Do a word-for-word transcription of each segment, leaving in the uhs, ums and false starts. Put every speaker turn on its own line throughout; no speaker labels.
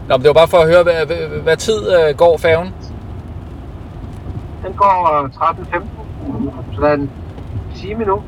Nå, men det var bare for at høre, hvad, hvad, hvad tid øh, går færgen?
Den går tretten femten, så der er en time nu.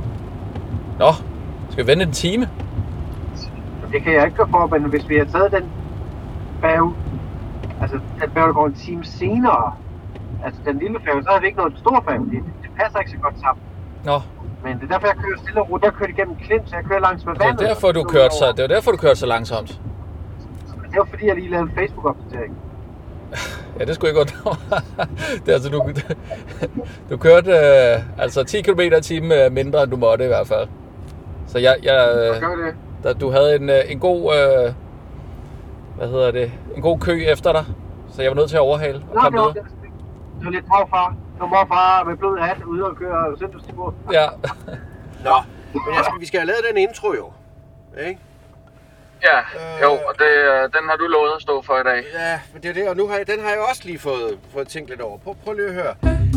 Nå, skal vi vente en time?
Det kan jeg ikke gøre for, men hvis vi har taget den færge, altså den færge, der går en time senere, altså den lille færge, så har vi ikke noget stor færge. Det, det passer ikke så godt sammen.
Nå.
Men det er derfor, jeg kører stille og roligt. Jeg kører igennem Klint, så jeg kører langs med vandet.
Det er derfor, du kørte så, det var derfor, du kørte så langsomt.
Det var fordi, jeg lige lavede en Facebook-opdatering.
Ja, det skulle ikke godt. Det er altså, du, du kørte øh, altså ti kilometer i timen mindre, end du måtte i hvert fald. Så jeg, jeg,
jeg gør det.
Da du havde en, en god, øh, hvad hedder det, en god kø efter dig, så jeg var nødt til at overhale og
Nå,
komme
det
videre.
Det var lidt morfar. Det var morfar med blød hat ude og køre søndagstur.
Ja.
Nå, men jeg skal, vi skal have lavet den intro jo, ikke?
Ja, øh, jo, og det, den har du lovet at stå for i dag.
Ja, men det er det, og nu har jeg, den har jeg også lige fået, fået tænkt lidt over. Prøv, prøv lige at høre.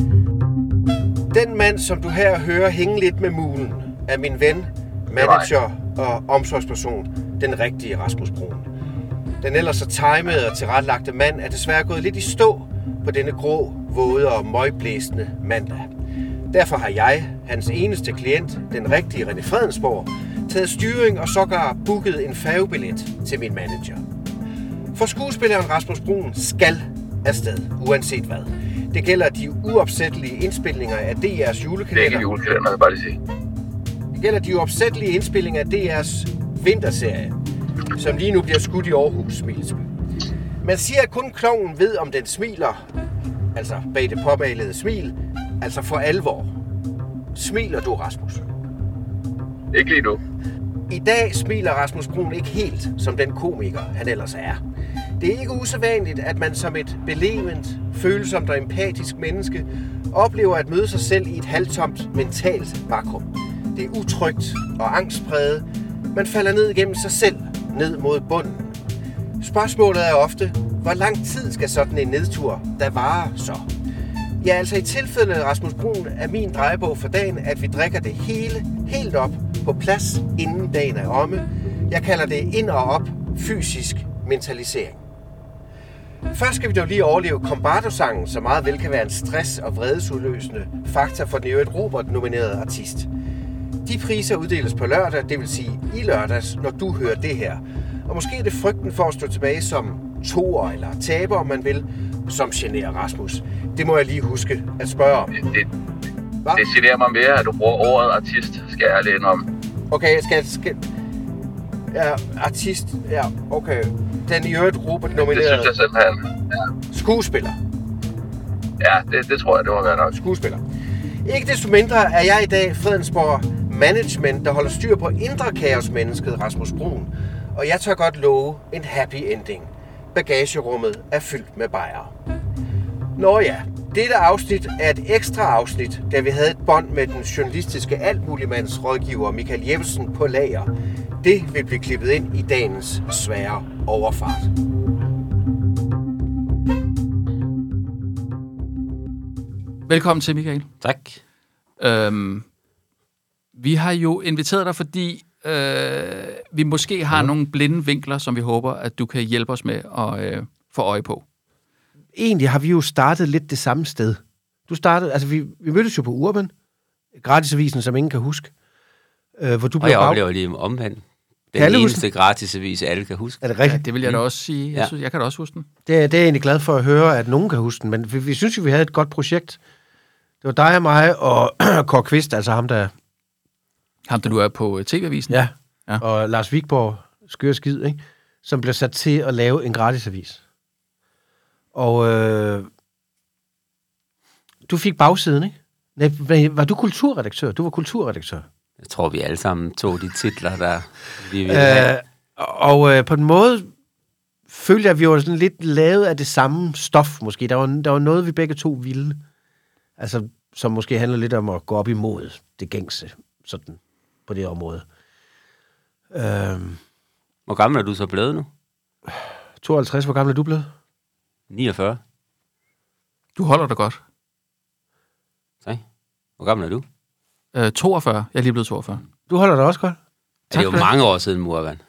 Den mand, som du her hører hænge lidt med mulen, er min ven, manager og omsorgsperson, den rigtige Rasmus Bruun. Den ellers så timede og tilrettelagte mand er desværre gået lidt i stå på denne grå, våde og møgblæsende mandag. Derfor har jeg, hans eneste klient, den rigtige René Fredensborg, taget styring og sågar booket en færgebillet til min manager. For skuespilleren Rasmus Bruun skal afsted, uanset hvad. Det gælder de uopsættelige indspilninger af D R's julekalender.
Det er ikke julekalender, jeg bare lige sige.
Det gælder de uopsættelige indspilninger af D R's vinterserie, som lige nu bliver skudt i Aarhus Smilsby. Man siger, at kun klovnen ved, om den smiler, altså bag det påmalede smil, altså for alvor. Smiler du, Rasmus?
Ikke lige nu.
I dag smiler Rasmus Bruun ikke helt som den komiker, han ellers er. Det er ikke usædvanligt, at man som et belevent, følsomt og empatisk menneske oplever at møde sig selv i et halvtomt mentalt vakuum. Det er utrygt og angstpræget. Man falder ned igennem sig selv, ned mod bunden. Spørgsmålet er ofte, hvor lang tid skal sådan en nedtur, der varer så? Ja, altså i tilfældet af Rasmus Bruun er min drejebog for dagen, at vi drikker det hele helt op på plads, inden dagen er omme. Jeg kalder det ind og op fysisk mentalisering. Først skal vi dog lige overleve Combardo-sangen, som meget vel kan være en stress- og vredesudløsende faktor for den i øvrigt Robert-nominerede artist. De priser uddeles på lørdag, det vil sige i lørdags, når du hører det her. Og måske er det frygten for at stå tilbage som toer eller taber, om man vil, som generer Rasmus. Det må jeg lige huske at spørge om.
Det, det, det generer mig mere, at du bruger ordet artist, skal jeg lige indrømme.
Okay, jeg skal... skal ja, artist... Ja, okay. Den i øvrigt Robert-nominerede...
Det synes jeg simpelthen. Ja.
Skuespiller.
Ja, det, det tror jeg, det må være nok.
Skuespiller. Ikke desto mindre er jeg i dag Fredensborg Management, der holder styr på indre kaosmennesket Rasmus Bruun. Og jeg tør godt love en happy ending. Bagagerummet er fyldt med bajere. Nå ja, dette afsnit er et ekstra afsnit, da vi havde et bånd med den journalistiske altmuligmandsrådgiver Michael Jeppesen på lager. Det vil blive klippet ind i dagens svære overfart.
Velkommen til, Michael.
Tak.
Øhm, vi har jo inviteret dig, fordi øh, vi måske har ja. nogle blinde vinkler, som vi håber, at du kan hjælpe os med at øh, få øje på.
Egentlig har vi jo startet lidt det samme sted. Du startede, altså vi, vi mødtes jo på Urban, gratisavisen, som ingen kan huske. Øh, hvor du
og
blev
jeg
bag...
oplever lige omvendt. Den eneste huske? gratisavis, alle kan huske.
Er det rigtigt?
Ja, det vil jeg da også sige. Jeg,
ja.
synes, jeg kan da også huske den.
Det, det er jeg egentlig glad for at høre, at nogen kan huske den. Men vi, vi synes jo, vi havde et godt projekt. Det var dig og mig og Kåre Kvist, altså ham, der...
Ham, der du er på T V-avisen?
Ja. ja, og Lars Wigborg, skør skid, ikke? Som blev sat til at lave en gratisavis. Og øh, du fik bagsiden, ikke? Nej, var du kulturredaktør? Du var kulturredaktør.
Jeg tror, vi alle sammen tog de titler, der vi ville have.
Øh, og øh, på en måde følte jeg, at vi var sådan lidt lavet af det samme stof, måske. Der var, der var noget, vi begge to ville. Altså, som måske handler lidt om at gå op imod det gængse, sådan, på det område. Øh,
Hvor gammel er du så blevet nu?
tooghalvtreds, hvor gammel er du blevet?
niogfyrre.
Du holder dig godt.
Nej. Hvor gammel er du?
Øh, toogfyrre. Jeg er lige blevet toogfyrre.
Du holder dig også godt.
Ja, det er jo mange år siden, Murvan.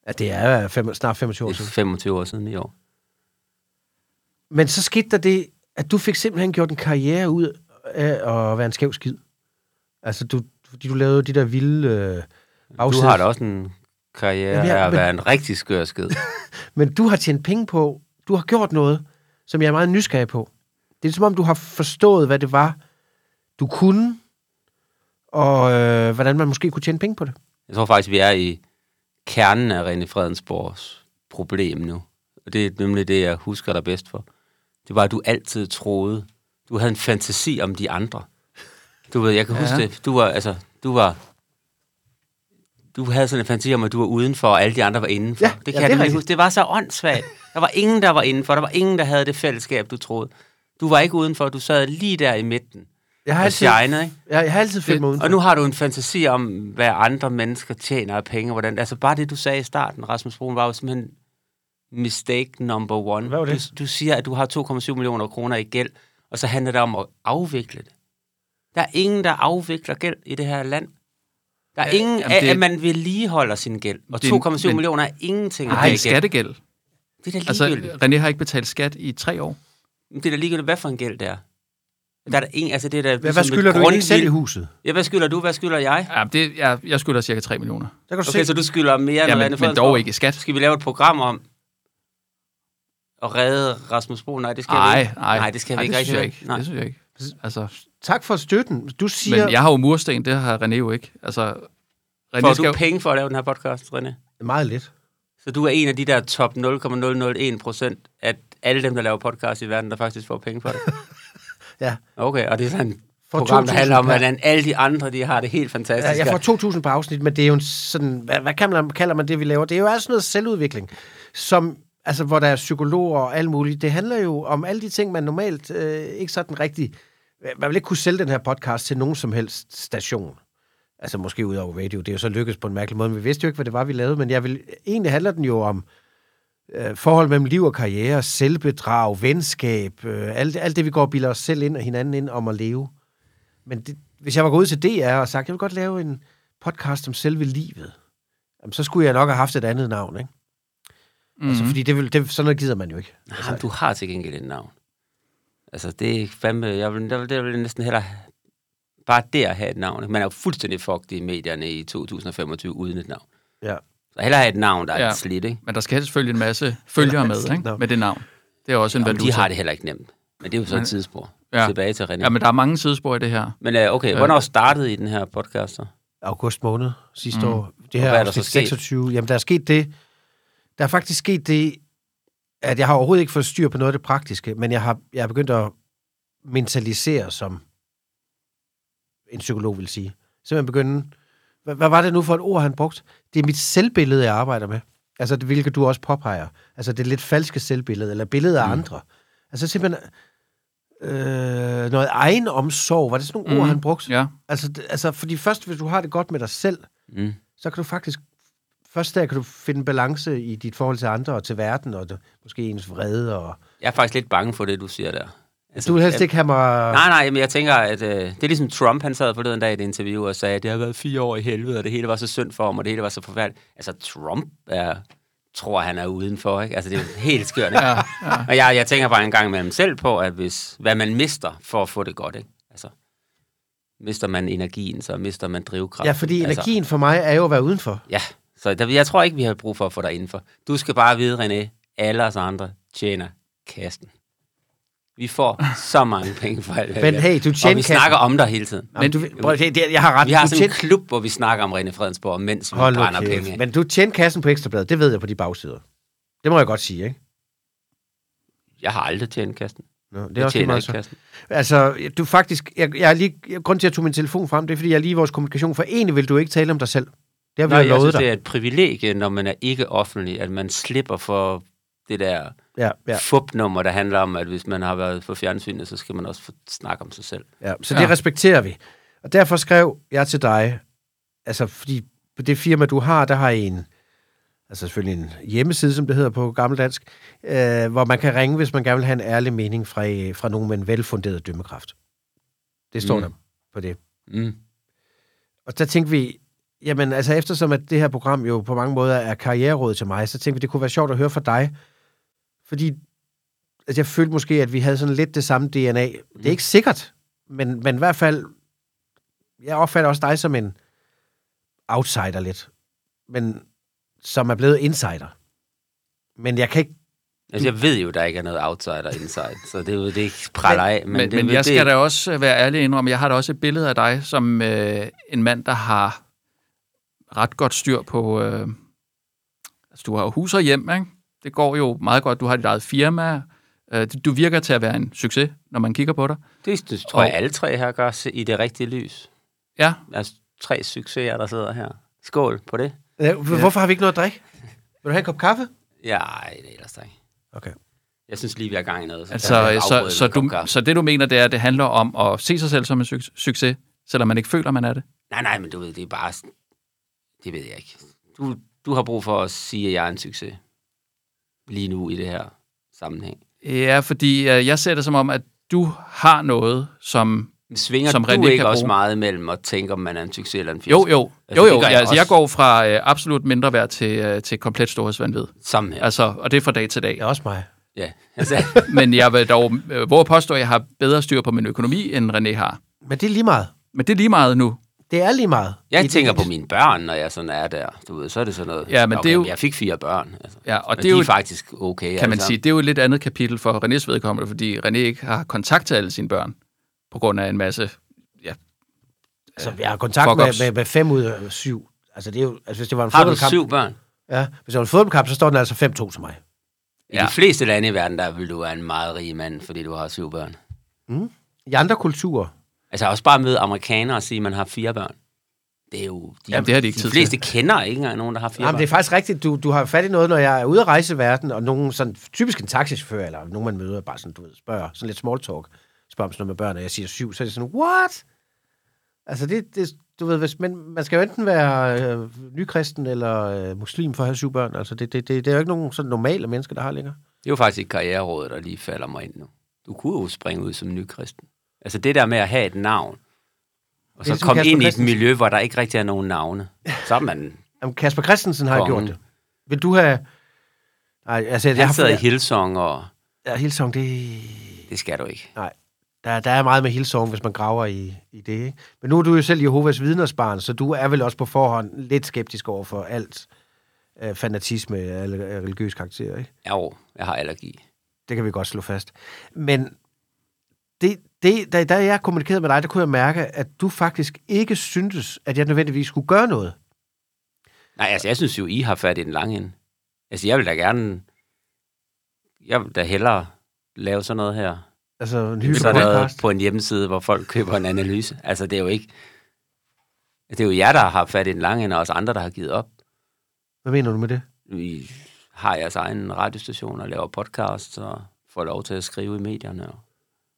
Ja, det er fem, snart femogtyve år
Det er
siden.
femogtyve år siden i år.
Men så skete der det, at du fik simpelthen gjort en karriere ud af at være en skæv skid. Altså, du, fordi du lavede de der vilde øh,
Du har da også en karriere
Jamen, ja,
af at
men-
være en rigtig skør skid.
Men du har tjent penge på, du har gjort noget, som jeg er meget nysgerrig på. Det er som om, du har forstået, hvad det var, du kunne, og øh, hvordan man måske kunne tjene penge på det.
Jeg tror faktisk, vi er i kernen af René Fredensborgs problem nu. Og det er nemlig det, jeg husker dig bedst for. Det var, at du altid troede, du havde en fantasi om de andre. Du ved, jeg kan
Ja.
huske det. Du var, altså, du var... Du havde sådan en fantasi om, at du var udenfor, og alle de andre var indenfor.
Ja,
det kan
ja,
jeg
det er
nemlig
rigtigt.
huske. Det var så åndssvagt. Der var ingen, der var indenfor. Der var ingen, der havde det fællesskab, du troede. Du var ikke udenfor. Du sad lige der i midten.
Jeg har
Og
altid,
shinede, ikke?
jeg, jeg har altid følt mig
Og
udenfor.
nu har du en fantasi om, hvad andre mennesker tjener af penge, og hvordan... Altså bare det, du sagde i starten, Rasmus Broen, var jo simpelthen mistake number one.
Hvad var det?
Du, du siger, at du har to komma syv millioner kroner i gæld, og så handler det om at afvikle det. Der er ingen, der afvikler gæld i det her land. Der er
Ja,
ingen,
jamen,
af,
det-
at man vedligeholder sin gæld. Og
Det er-
to komma syv
men-
millioner er ingenting. at
Det
have
er
i gæld.
skattegæld.
Det er da
Altså,
ligegyldigt.
René har ikke betalt skat i tre år.
Det er da ligegyldigt, hvad for en gæld det er. Der er der ingen, altså det er da
Hvad, hvad
ligesom et
skylder du egentlig ikke selv i
grundvild-
huset?
Ja, hvad skylder du? Hvad skylder jeg?
Ja, det, jeg, jeg skylder cirka tre millioner.
Der kan du
Okay,
se.
så du skylder mere end
Ja,
René
men, men
Fredensborg?
dog ikke skat.
Skal vi lave et program om at redde Rasmus Broen? Nej, det skal vi
Nej,
ikke.
nej.
Nej, det skal vi
nej,
ikke
det
rigtig.
synes jeg ikke.
Nej.
Det synes jeg ikke. Altså,
Tak for støtten. Du siger...
men jeg har jo mursten, det har René jo ikke. Altså, René
Får
skal
du
jo...
penge for at lave den her podcast, René?
Meget lidt.
Så du er en af de der top nul komma nul nul en procent af alle dem, der laver podcast i verden, der faktisk får penge for det?
Ja.
Okay, og det er sådan et
For
program,
to
der
tusind
handler om,
per-
hvordan alle de andre, de har det helt fantastisk.
Ja, jeg får to tusind på afsnit, men det er jo en sådan... Hvad, hvad kan man, kalder man det, vi laver? Det er jo altså noget selvudvikling, som... Altså, hvor der er psykologer og alt muligt. Det handler jo om alle de ting, man normalt øh, ikke sådan rigtig... Man vil ikke kunne sælge den her podcast til nogen som helst station. Altså, måske ud over radio. Det er jo så lykkedes på en mærkelig måde. Men vi vidste jo ikke, hvad det var, vi lavede. Men jeg vil, egentlig handler den jo om øh, forhold mellem liv og karriere, selvbedrag, venskab, øh, alt, alt det, vi går og bilder os selv ind og hinanden ind om at leve. Men det, hvis jeg var gået ud til D R og sagt, jeg vil godt lave en podcast om selve livet, jamen, så skulle jeg nok have haft et andet navn, ikke? Mm-hmm. Altså, fordi det vil, det, sådan noget gider man jo ikke.
Altså, jamen, du har til gengæld et navn. Altså, det er fandme... Jeg vil, jeg vil, jeg vil næsten hellere... Bare der have et navn. Man er jo fuldstændig fucked i medierne i to tusind og femogtyve uden et navn.
Ja.
Så hellere have et navn, der er
Ja.
ja. slidt, ikke?
Men der skal selvfølgelig en masse følgere med, ikke?
Nå.
Med det navn. Det er også en
Jamen,
valuta.
de har det heller ikke nemt. Men det er jo så et tidsspor.
Ja.
Ja. Tilbage til René.
Ja, men der er mange sidespor i det her.
Men uh, okay, hvornår startede I den her podcast så?
August måned sidste
Mm.
år. Det
Og
her
hvad er der så
afsnit
sket?
seksogtyve. Jamen, der er sket det... Der er faktisk sket det, at jeg har overhovedet ikke fået styr på noget af det praktiske, men jeg har, jeg har begyndt at mentalisere, som en psykolog vil sige. Simpelthen begynde... Hvad, hvad var det nu for et ord, han brugte? Det er mit selvbillede, jeg arbejder med. Altså, det, hvilket du også påpeger. Altså, det er lidt falske selvbillede, eller billede af
Mm.
andre. Altså, simpelthen... Øh, noget egenomsorg. Var det sådan nogle
Mm.
ord, han brugte?
Ja.
Altså, det- altså, fordi først, hvis du har det godt med dig selv,
Mm.
så kan du faktisk... Først der kan du finde balance i dit forhold til andre og til verden, og det, måske ens vrede. Og...
Jeg er faktisk lidt bange for det, du siger der. Altså,
Du vil helst
jeg-
ikke have mig...
Nej, nej, men jeg tænker, at øh, det er ligesom Trump, han sad forleden dag i et interview og sagde, at det har været fire år i helvede, og det hele var så synd for ham, og det hele var så forfærdeligt. Altså, Trump er, tror, han er udenfor, ikke? Altså, det er jo helt skørt, ikke?
Ja, ja.
Og jeg, jeg tænker bare en gang imellem selv på, at hvis, hvad man mister for at få det godt, ikke? Altså, mister man energien, så mister man drivkraft.
Ja, fordi
altså,
energien for mig er jo at være udenfor.
Ja, så der, jeg tror ikke, vi har brug for at få dig indenfor. Du skal bare vide, René, alle os andre tjener kassen. Vi får så mange penge for alt.
Men hey, du
Og
tjener
vi
kassen.
snakker om dig hele tiden.
Men du, prøv, det, det, jeg har ret.
Vi har
Du
sådan en
tjener-
klub, hvor vi snakker om René Fredensborg, mens vi
Hold nu
brænder
kæft.
penge af.
Men du tjener kassen på Ekstrabladet, det ved jeg på de bagsider. Det må jeg godt sige, ikke?
Jeg har aldrig tjent kassen.
Nå, det er
Jeg
også lige
tjener
meget
ikke
så.
kassen.
Altså, du faktisk... Jeg, jeg er lige... Grunden til, at jeg tog min telefon frem, det er, fordi jeg er lige i vores kommunikation, for egentlig vil du ikke tale om dig selv. Det har vi
Nå,
jo
jeg
lovet
synes,
dig.
det er et privilegie, når man er ikke offentlig, at man slipper for det der
Ja,
ja.
ja,
fupnummer, der handler om, at hvis man har været på fjernsynet, så skal man også få snakke om sig selv.
ja. Så
Ja.
det respekterer vi. Og derfor skrev jeg til dig, altså, fordi på det firma, du har, der har I en... Altså selvfølgelig en hjemmeside, som det hedder på gammeldansk, øh, hvor man kan ringe, hvis man gerne vil have en ærlig mening fra, fra nogen med en velfunderet dømmekraft. Det står
Mm.
der på det.
Mm.
Og der tænkte vi, Jamen, altså eftersom at det her program jo på mange måder er karriereråd til mig, så tænkte vi, det kunne være sjovt at høre fra dig. Fordi altså, jeg følte måske, at vi havde sådan lidt det samme D N A. Mm. Det er ikke sikkert, men, men i hvert fald, jeg opfatter også dig som en outsider lidt, men som er blevet insider. Men jeg kan ikke...
Altså, jeg ved jo, der ikke er noget outsider inside, så det er jo det ikke praller af.
Men,
men,
men,
det,
men
det,
jeg skal
det,
da også være ærlig indrømme, jeg har da også et billede af dig som øh, en mand, der har ret godt styr på... Øh, altså, du har jo hus og hjem, ikke? Det går jo meget godt. Du har dit eget firma. Øh, du virker til at være en succes, når man kigger på dig.
det, det tror jeg, alle tre her gør i det rigtige lys.
Ja.
Altså, tre succeser, der sidder her. Skål på det.
Ja, hvorfor har vi ikke noget at drikke? Vil du have en kop kaffe?
Ja, det er ellers da ikke.
Okay.
Jeg synes lige, vi er gang i noget. Så,
Altså, så, så, du, så det, du mener, det er, at det handler om at se sig selv som en su- succes, selvom man ikke føler, man er det?
Nej, nej, men du ved, det er bare... Det ved jeg ikke. Du, du har brug for at sige, at jeg er en succes. Lige nu i det her sammenhæng.
Ja, fordi øh, jeg ser det som om, at du har noget, som...
Svinger
som
du
René
ikke
kan
også
bruge.
meget mellem at tænke, om man er en succes eller en fiasko?
Jo, jo.
Altså,
jo,
det
jo.
gør
Jeg,
jeg
altså, jeg
også.
går fra øh, absolut mindre værd til, øh, til komplet storhedsvanvid.
Sammen her.
Altså, og det er fra dag til dag.
Det er også mig.
Ja. Altså,
Men jeg vil dog øh, våge at påstå, at jeg har bedre styr på min økonomi, end René har.
Men det er lige meget.
Men det er lige meget nu.
Det er lige meget.
jeg
I
tænker
det,
på mine børn, når jeg sådan er der. Du ved, så er det sådan noget.
Ja, men
okay,
det er jo-
Jeg fik fire børn. Altså.
Ja, og
Og
det
de
er
er
jo,
faktisk okay.
kan man
alle
sige, det er jo et lidt andet kapitel for Renés vedkommende, fordi René ikke har kontakt til alle sine børn, på grund af en masse... Ja,
Altså, jeg har kontakt
Fuck
med,
ups.
med, med fem ud af syv. Altså, det er jo... Altså, hvis det var en
Har du
fodboldkamp...
syv børn?
Ja, hvis det var en fodboldkamp, så står den altså fem to til mig.
I
Ja.
de fleste lande i verden, der vil du være en meget rig mand, fordi du har syv børn.
I andre kulturer...
Altså også bare møde amerikanere og sige, at man har fire børn. Det er jo... De,
Jamen, det har de ikke
de
tid
fleste kender ikke engang nogen, der har fire
Jamen,
børn.
det er faktisk rigtigt. Du, du har fat i noget, når jeg er ude at rejse i verden, og nogen sådan, typisk en taxichauffør, eller nogen, man møder, bare sådan, du ved, spørger, sådan lidt small talk, spørger om sådan noget med børn, og jeg siger syv, så er det sådan, what? Altså, det, det du ved, hvis, men man skal jo enten være øh, nykristen eller øh, muslim for at have syv børn. Altså, det, det, det, det er jo ikke nogen sådan normale mennesker, der har længere.
Det er jo faktisk et karriereråd, der lige falder mig ind nu. Du kunne jo springe ud som nykristen. Altså det der med at have et navn, og så
ligesom
komme
Kasper
ind i et
Christensen.
miljø, hvor der ikke rigtig er nogen navne. Så er man...
Jamen, Kasper Christensen har
Kongen.
gjort det. Vil du have... Nej, altså, jeg
Han
har
sidder i
fået...
Hillsong, og
Ja, Hillsong, det...
det skal du ikke.
Nej, der, der er meget med Hillsong, hvis man graver i, i det, ikke? Men nu er du jo selv Jehovas vidnersbarn, så du er vel også på forhånd lidt skeptisk over for alt øh, fanatisme eller religiøs karakter, ikke?
Jo, jeg har allergi.
Det kan vi godt slå fast. Men det, det, da, da jeg kommunikerede med dig, der kunne jeg mærke, at du faktisk ikke syntes, at jeg nødvendigvis skulle gøre noget.
Nej, altså jeg synes jo, I har fat i den lange ende. Altså jeg vil da gerne... Jeg vil da hellere lave sådan noget her.
Altså en
Sådan
hyggelig
noget
podcast.
på en hjemmeside, hvor folk køber en analyse. Altså det er jo ikke... Det er jo jer, der har fat i den lange ende, og også andre, der har givet op.
Hvad mener du med det?
Vi har jeres egen radiostation og laver podcasts og får lov til at skrive i medierne. Og...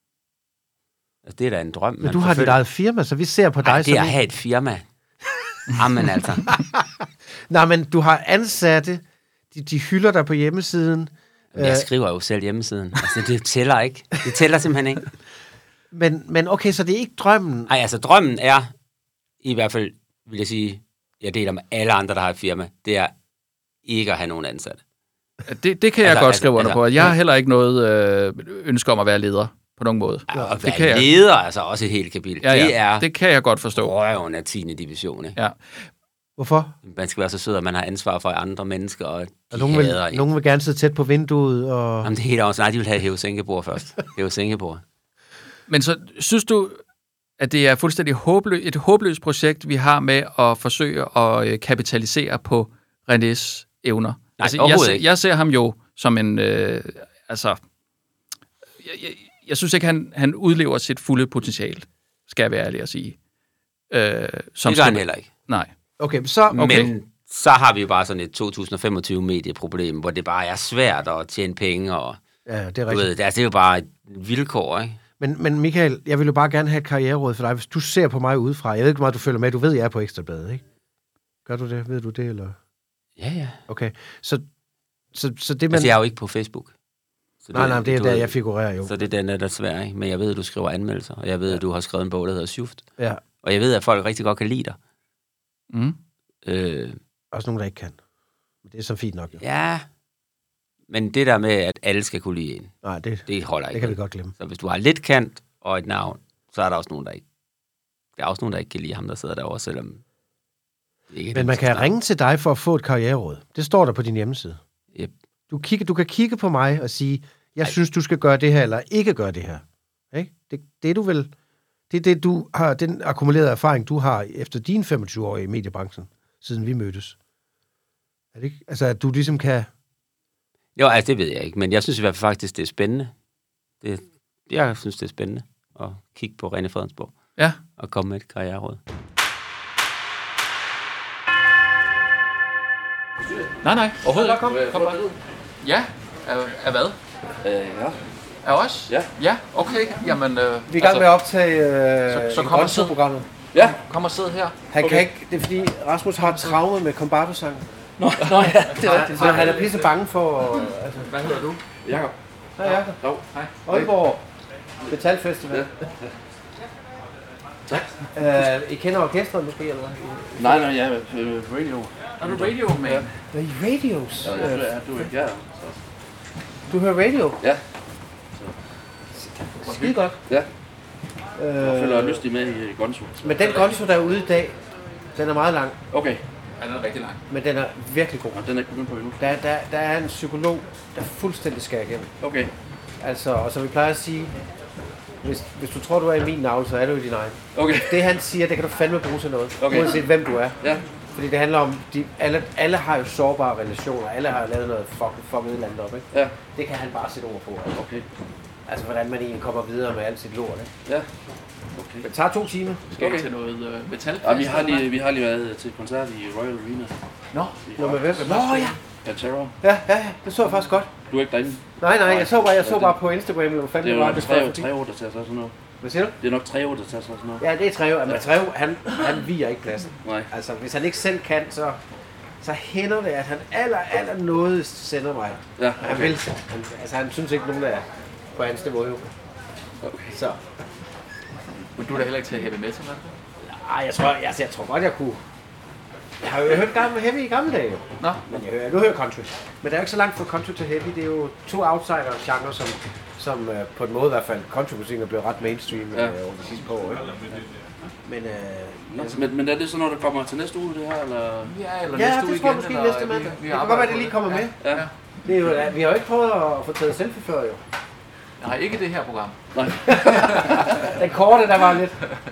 Altså, det er da en drøm.
Men du har dit eget firma, så vi ser på dig
Nej, det er
som...
at have et firma. Jamen altså.
Nej, men du har ansatte, de, de hylder dig på hjemmesiden.
Jeg skriver jo selv hjemmesiden. Altså, det tæller ikke. Det tæller simpelthen ikke.
Men, men okay, så det er ikke drømmen.
Nej, altså drømmen er, i hvert fald vil jeg sige, jeg deler med alle andre, der har et firma, det er ikke at have nogen ansatte.
Det, det kan jeg
Altså,
godt
altså,
skrive under
altså,
på. Jeg har heller ikke noget øh, ønske om at være leder på nogen måde.
Ja, og
det kan
være
jeg.
leder er altså også et helt kapitel.
Ja, ja.
Det er
Det kan jeg godt forstå.
røven af tiende division. Ikke?
Ja.
Hvorfor?
Man skal være så sød, at man har ansvar for andre mennesker, og de
Og nogen, vil,
hader en.
nogen vil gerne sidde tæt på vinduet. Og...
Jamen, det er helt også. Nej, de vil have hæve-sænkebord først. Hæve-sænkebord.
Men så synes du, at det er fuldstændig håblø- et håbløst projekt, vi har med at forsøge at øh, kapitalisere på Renés evner?
Nej,
altså, jeg,
overhovedet
ser,
ikke.
jeg ser ham jo som en... Øh, altså, jeg, jeg, jeg synes ikke, han, han udlever sit fulde potentiale, skal jeg være ærlig at sige. Øh, som
Det gør han
skribent.
heller ikke.
Nej.
Okay, så...
Okay.
Men så har vi jo bare sådan et to tusind og femogtyve medieproblem, hvor det bare er svært at tjene penge, og
Ja, det er
du
rigtigt.
ved, det, altså, det er jo bare et vilkår, ikke?
Men, men Michael, jeg vil jo bare gerne have et karriereråd for dig, hvis du ser på mig udefra. Jeg ved ikke, hvor meget du følger med. Du ved, jeg er på Ekstrabladet, ikke? Gør du det? Ved du det, eller?
Ja, ja.
Okay, så, så, så det, man...
Altså, jeg er jo ikke på Facebook. Så
Nej, nej, det er
du
der,
ved,
jeg figurerer jo.
Så det er den, der er svær, ikke? Men jeg ved, at du skriver anmeldelser, og jeg ved, at du har skrevet en bog, der hedder Schuft.
Ja.
Og jeg ved, at folk rigtig godt kan lide dig.
Mm.
Øh,
Også nogen, der ikke kan. Men det er så fint nok, jo.
ja, men det der med, at alle skal kunne lide en,
Nej, det,
det holder
det
ikke.
kan vi godt glemme.
Så hvis du har lidt kant og et navn, så er der også nogen, der ikke... Der er også nogen, der ikke kan lide ham, der sidder derovre, selvom... Det ikke er
Men
dem,
man
der
kan
snakker.
ringe til dig for at få et karriereråd. Det står der på din hjemmeside.
Yep.
Du, kigge, du kan kigge på mig og sige, jeg Ej. synes, du skal gøre det her, eller ikke gøre det her. Ikke? Det, det er du vel... Det er det, du har, den akkumulerede erfaring, du har efter dine femogtyve år i mediebranchen, siden vi mødtes. Er det ikke? Altså, at du ligesom kan...
Jo, altså det ved jeg ikke, men jeg synes i hvert fald faktisk, det er spændende. Det, jeg synes, det er spændende at kigge på René Fredensborg
Ja.
og komme med et karriereråd.
Nej, nej, overhovedet ikke. Kom, kom bare. Ja, er, er hvad?
Øh, ja.
Er os?
Ja.
Ja, okay. Jamen, øh,
Vi er i gang med at optage
så-
øh,
så kommer så-
programmet.
Ja.
Kom og sid her.
Han
Okay.
kan ikke... Det er fordi, Rasmus har et traume med Combardo-sangen.
Nå, nå ja, det er rigtigt.
Så han er pisse bange for... Altså,
Hvad hedder du?
Jakob.
hej, Jacob.
Jo.
Hej.
Aalborg Metal Festival.
Tak.
Uh, I kender orkestret måske, eller hvad?
Nej, nej, ja, øh, radio.
Er du radio man?
Ja.
Hvad i radios?
Ja,
Øh,
ja, du er ikke her.
Du hører radio?
Ja.
Skide godt.
Ja. Jeg føler
Øh,
lystig med i Gonzo.
men den Gonzo, der er ude i dag, den er meget lang,
Okay.
Ja, den er rigtig lang.
men den er virkelig god.
Og den er ikke begyndt på endnu.
Der, der, der er en psykolog, der fuldstændig skærer igennem.
Okay.
Altså, og som vi plejer at sige, hvis, hvis du tror, du er i min navle, så er du i din egen.
Okay.
Det han siger, det kan du fandme bruge til noget,
Okay.
uanset hvem du er.
Ja.
Fordi det handler om, de, alle, alle har jo sårbare relationer, alle har jo lavet noget fucking fucking et eller andet op, ikke?
Ja.
Det kan han bare sætte ord på. Altså.
Okay.
Altså, hvordan man egentlig kommer videre med alt sit lort, ikke?
Ja. Okay.
Det tager to timer.
Skal
Okay.
I til noget øh, metal?
Ja, vi har lige, vi har lige været til koncert i Royal Arena.
Nå,
Nå, men hvem? Nå, ja.
Ja, Terror.
Ja, ja, ja. Det så jeg faktisk godt.
Du er ikke derinde.
Nej, nej, jeg så bare, jeg så bare på Instagram, eller hvad
Det
fanden
er
det
jo
var,
nok
det
tre år,
var.
tre år, der tager sig sådan noget.
Hvad siger du?
Det er nok tre år, der tager sig sådan noget.
Ja, det er Treo. Men Treo, han, han viger ikke pladsen.
Nej.
Altså, hvis han ikke selv kan, så, så hænder det, at han aller, aller noget sender mig.
Ja,
Og han
okay.
vil, han, altså, han synes ikke, nogen er på hans niveau, jo.
Okay.
Så.
men du er da heller ikke til heavy metal, er du?
Ej, jeg tror, jeg, jeg tror godt, jeg kunne... Jeg har jo hørt gammel heavy i gamle dage, jo.
Nå,
Men jeg hører, nu hører jeg country. Men det er jo ikke så langt fra country til heavy. Det er jo to outsider-genre, som, som øh, på en måde i hvert fald, countrymusikken er blevet ret mainstream
Ja.
øh, over de sidste par år. Ikke? Men øh,
Nå, men, men er det så, når det kommer til næste uge, det her, eller?
ja, eller
ja,
næste
det
uge
tror jeg
igen,
måske
eller
næste
vi-
mandag.
vi
Det kan
arbejder
godt være,
på
det lige kommer med.
Ja.
Det er jo, ja, vi har jo ikke prøvet at få taget selfie før, jo.
Nej, ikke det her program.
Nej.
Den korte, der var lidt...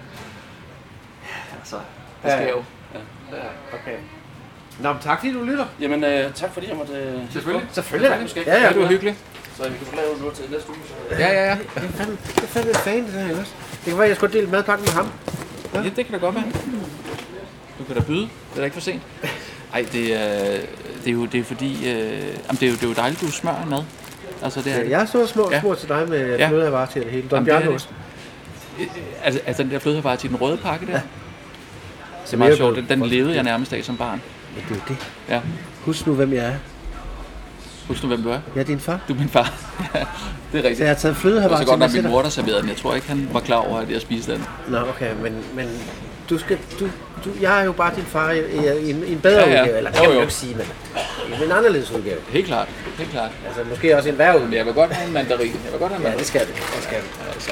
Altså, det skal
Ja.
jo.
Okay. Nå, men tak fordi du lytter.
Jamen, øh, tak fordi jeg måtte... Øh,
Selvfølgelig.
Selvfølgelig.
Du skal
Ja, ja.
Det var hyggeligt.
Så vi kan få lavet noget til næste uge. Så.
Ja, ja, ja.
Det er fandme, det er fandme en fan, det der, ikke også? Det kan være, at jeg skulle dele madpakken med ham.
Ja, det kan da godt være. Du kan da byde. Det er da ikke for sent. Ej, det er, det er jo det er fordi... Øh, jamen, det, er jo, det er jo dejligt, du smører en mad. Altså, det er det.
Jeg har så små
Ja.
små til dig med
Ja.
flødeavarer til det hele. Don
Jamen, det er
Bjarnost.
Altså, altså den der flødevarer til den røde pakke der. Ja. Det er
Som
meget
jeg
sjovt.
blev-
Den, den levede jeg nærmest af som barn.
Men det er jo det.
Ja.
Husk nu, hvem jeg er.
Husk nu, hvem du er.
Jeg er din far.
Du er min far. Ja, det er
Så
rigtigt.
jeg har taget
Det var
flødeavarer
så
til
godt
mig
nok
til
min
dig.
mor, der serverede den. Jeg tror ikke, han var klar over, at jeg spiste den.
Nå, okay, men, men du skal, du, du, jeg er jo bare din far i, i, i, en, i en bedre
Ja, ja.
udgave, eller det
Jo,
kan man
jo.
jo ikke sige, men i en anderledes udgave.
Helt klart. Helt klart.
Altså måske også en værre
Men
udgave.
jeg vil godt have en mandarin. Jeg vil godt have en
Ja,
mandarin.
det skal du. Det skal du.
Altså.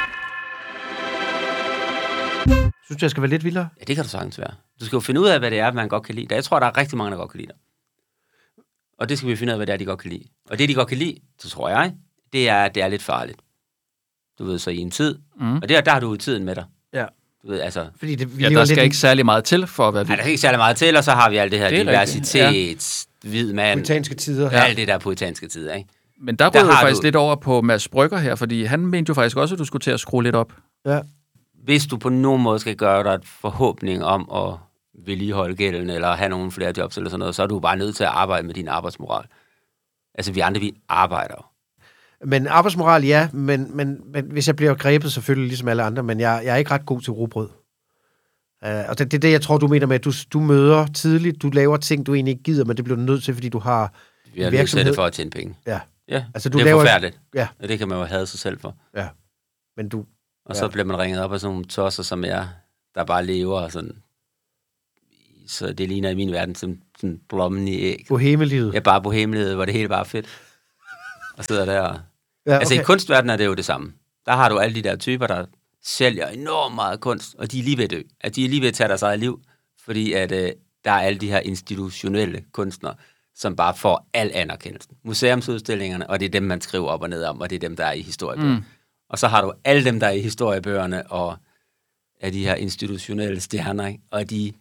Synes du, jeg skal være lidt vildere?
Ja, det kan du sagtens være. Du skal jo finde ud af, hvad det er, man godt kan lide. Jeg tror, der er rigtig mange, der godt kan lide dig. Og det skal vi finde ud af, hvad det er, de godt kan lide. Og det, de godt kan lide, så tror jeg, det er, det er lidt farligt. Du ved, så i en tid.
Mm.
Og der, der har du jo tiden med dig.
Ja.
Du ved, altså...
Fordi det, vi
Ja,
lever
der skal
lidt
ikke særlig meget til for at være
Nej,
vild.
der er ikke særlig meget til, og så har vi alt det her
Det er
diversitet, hvid mand,
puritanske tider.
ja. alt det der puritanske tider, ikke?
Men der
Der
rød jeg
har
faktisk
du-
lidt over på Mads Brygger her, fordi han mente jo faktisk også, at du skulle til at skrue lidt op.
Ja.
Hvis du på nogen måde skal gøre dig et forhåbning om at vedligeholde gælden, eller have nogle flere jobs eller sådan noget, så er du bare nødt til at arbejde med din arbejdsmoral. Altså, vi andre, vi arbejder jo.
Men arbejdsmoral, ja, men, men, men hvis jeg bliver grebet, selvfølgelig ligesom alle andre, men jeg, jeg er ikke ret god til rugbrød. Uh, og det, det er det, jeg tror, du mener med, at du, du møder tidligt, du laver ting, du egentlig ikke gider, men det bliver du nødt til, fordi du har
Vi er
en
nødt til
virksomhed.
det for at tjene penge.
Ja.
Ja,
Altså, du
det er
laver-
forfærdeligt.
Ja.
Og det kan man jo hade sig selv for.
Men du,
Og så
Ja.
bliver man ringet op af sådan nogle tosser, som jeg, der bare lever sådan i så det ligner i min verden som sådan blommen i æg.
Bohemelivet.
Ja, bare bohemelivet, hvor det hele bare er fedt. Og sidder der og...
Ja, okay.
Altså i kunstverdenen er det jo det samme. Der har du alle de der typer, der sælger enormt meget kunst, og de er lige ved at dø. At de er lige ved at tage deres eget liv, fordi at, øh, der er alle de her institutionelle kunstnere, som bare får al anerkendelsen. Museumsudstillingerne, og det er dem, man skriver op og ned om, og det er dem, der er i historiebøgerne. Mm. Og så har du alle dem, der er i historiebøgerne, og er de her institutionelle stjerner, ikke? Og de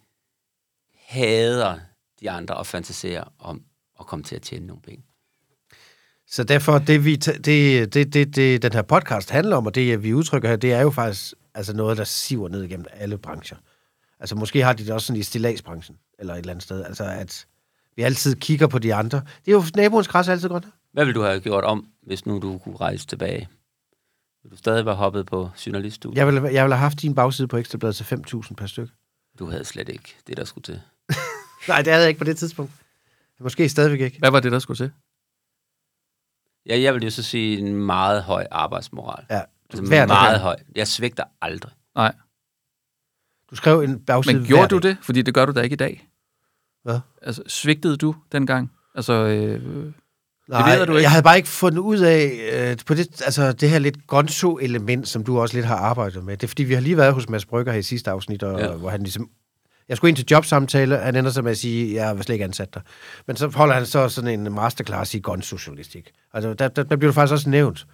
hader de andre og fantaserer om at komme til at tjene nogle penge.
Så derfor, det, vi t- det, det, det, det den her podcast handler om, og det vi udtrykker her, det er jo faktisk altså noget, der siver ned igennem alle brancher. Altså måske har de det også sådan i stilladsbranchen, eller et eller andet sted. Altså at vi altid kigger på de andre. Det er jo naboens græs altid godt.
Hvad ville du have gjort om, hvis nu du kunne rejse tilbage? Vil du stadig være hoppet på journaliststudiet?
Jeg ville, jeg ville have haft din bagside på Ekstrabladet til fem tusind per stykke.
Du havde slet ikke det, der skulle til.
Nej, det havde jeg ikke på det tidspunkt. Måske stadigvæk ikke.
Hvad var det, der skulle til?
Ja, jeg vil jo så sige en meget høj arbejdsmoral.
Ja,
altså
hver
meget
dag.
høj. Jeg svigter aldrig.
Nej.
Du skrev en bagside.
Men gjorde du det? Fordi det gør du da ikke i dag.
Hvad?
Altså, svigtede du dengang? Altså, øh,
Nej,
det ved du ikke.
Jeg havde bare ikke fundet ud af øh, på det, altså det her lidt gonzo-element, som du også lidt har arbejdet med. Det er fordi, vi har lige været hos Mads Brygger her i sidste afsnit, og,
ja.
hvor han ligesom... Jeg skulle ind til jobsamtale, han ender sig med at sige, jeg vil slet ikke ansat dig. Men så holder han så sådan en masterclass i gonzo-journalistik. Altså, der, der, der bliver du faktisk også nævnt.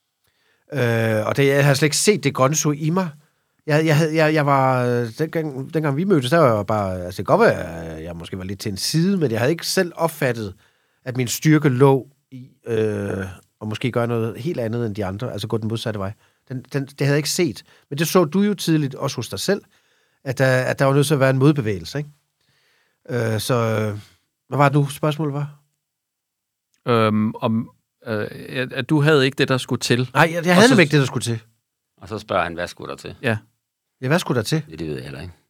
Øh, og det, jeg har slet ikke set det gonzo i mig. Jeg, jeg, havde, jeg, jeg var... Dengang, dengang vi mødtes, der var jeg bare... Altså, det kan godt være, at jeg måske var lidt til en side, men jeg havde ikke selv opfattet, at min styrke lå i øh, at måske gøre noget helt andet end de andre, altså gå den modsatte vej. Den, den, det havde jeg ikke set. Men det så du jo tidligt, også hos dig selv, at der, at der var nødt til at være en modbevægelse, ikke? Øh, så, hvad var det nu, spørgsmålet var?
Øhm, om, øh, at du havde ikke det, der skulle til.
Nej, jeg, jeg havde nemlig ikke det, der skulle til.
Og så spørger han, hvad skulle der til?
Ja.
Ja, hvad skulle der til?
Det, det ved jeg heller ikke.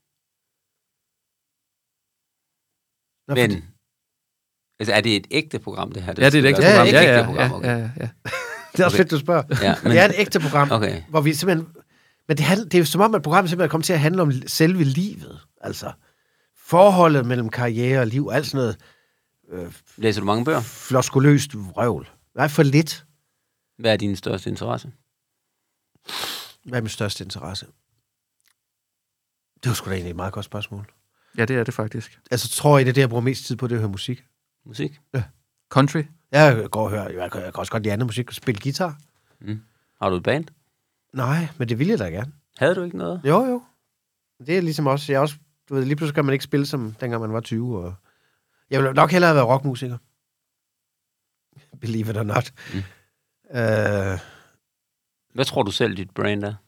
Nå,
Men,
fordi...
altså, er det et ægte program, det her? Det
Ja, det er et ægte
Ja,
program.
et
Ja,
ægte
ja,
program,
ja,
okay.
ja, ja, ja.
Det er også
Okay.
fedt, du spørger.
Ja,
men... Det er et ægte program,
Okay.
hvor vi simpelthen... Men det, handl... det er jo som om, at programmet simpelthen kommer til at handle om selve livet. Altså, forholdet mellem karriere og liv, alt sådan noget øh,
Læser du mange bøger?
floskuløst vrøvl. Nej, for lidt.
Hvad er din største interesse?
Hvad er min største interesse? Det var sgu da egentlig et meget godt spørgsmål.
Ja, det er det faktisk.
Altså, tror I, det er det, jeg bruger mest tid på, det er at høre musik?
Musik?
Country?
Jeg går og hører, jeg kan, jeg kan også godt lide andet musik, spille guitar.
Mm. Har du et band?
Nej, men det vil jeg da gerne.
Havde du ikke noget?
Jo, jo. Det er ligesom også, jeg er også, du ved, lige pludselig kan man ikke spille som dengang man var tyve, og jeg ville nok hellere have været rockmusiker. Believe it or not.
Mm.
Øh,
Hvad tror du selv, dit brand er?